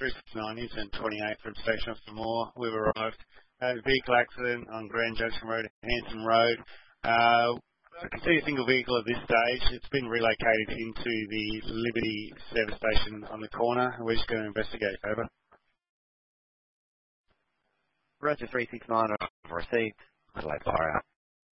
369 Newton 28 from Station Officer Moore. We've arrived. Vehicle accident on Grand Junction Road, Hanson Road. I can see a single vehicle at this stage. It's been relocated into the Liberty service station on the corner. We're just going to investigate. Over. Roger 369, I've received. Adelaide Fire out.